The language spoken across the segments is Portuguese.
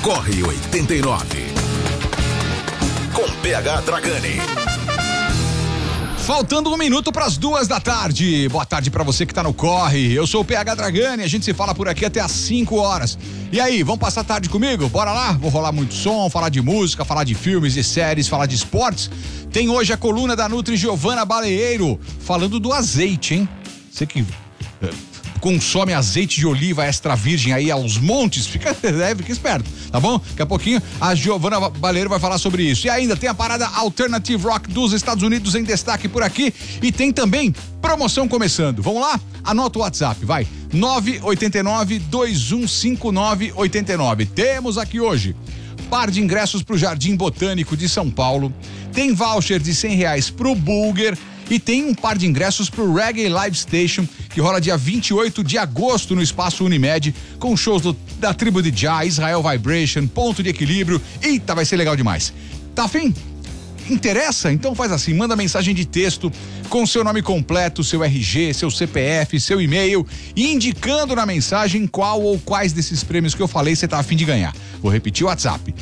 Corre 89. Com PH Dragani. Faltando 1 minuto para as 2:00. Boa tarde para você que tá no Corre. Eu sou o PH Dragani, a gente se fala por aqui até às 5 horas. E aí, vamos passar a tarde comigo? Bora lá? Vou rolar muito som, falar de música, falar de filmes e séries, falar de esportes. Tem hoje a coluna da Nutri Giovana Baleeiro, falando do azeite, hein? Você que consome azeite de oliva extra virgem aí aos montes, fica esperto, tá bom? Daqui a pouquinho a Giovana Baleiro vai falar sobre isso. E ainda tem a parada Alternative Rock dos Estados Unidos em destaque por aqui e tem também promoção começando. Vamos lá? Anota o WhatsApp, vai. 989-2159-89. Temos aqui hoje par de ingressos pro Jardim Botânico de São Paulo, tem voucher de R$100 pro Bulger e tem um par de ingressos pro Reggae Live Station, que rola dia 28 de agosto no Espaço Unimed, com shows da Tribo de Jah, Israel Vibration, Ponto de Equilíbrio. Eita, vai ser legal demais. Tá afim? Interessa? Então faz assim, manda mensagem de texto com seu nome completo, seu RG, seu CPF, seu e-mail, indicando na mensagem qual ou quais desses prêmios que eu falei você tá a fim de ganhar. Vou repetir o WhatsApp,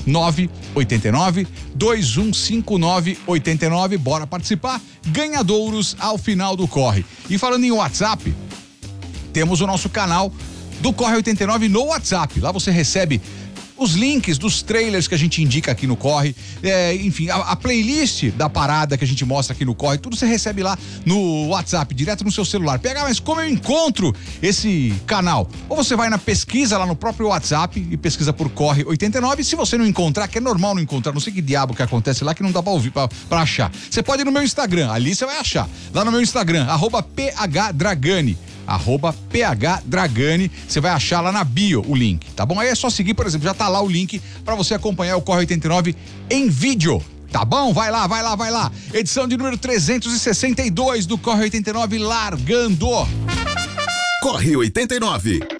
989-2159-89. Bora participar, ganhadouros ao final do Corre. E falando em WhatsApp, temos o nosso canal do Corre 89 no WhatsApp. Lá você recebe os links dos trailers que a gente indica aqui no Corre, enfim, a playlist da parada que a gente mostra aqui no Corre, tudo você recebe lá no WhatsApp, direto no seu celular. Mas como eu encontro esse canal? Ou você vai na pesquisa lá no próprio WhatsApp e pesquisa por Corre 89, se você não encontrar, que é normal não encontrar, não sei que diabo que acontece lá que não dá pra ouvir, pra achar. Você pode ir no meu Instagram, ali você vai achar. Lá no meu Instagram, @PHDragani. @PHDragani, você vai achar lá na bio o link, tá bom? Aí é só seguir, por exemplo, já tá lá o link pra você acompanhar o Corre 89 em vídeo, tá bom? Vai lá. Edição de número 362 do Corre 89 largando. Corre 89.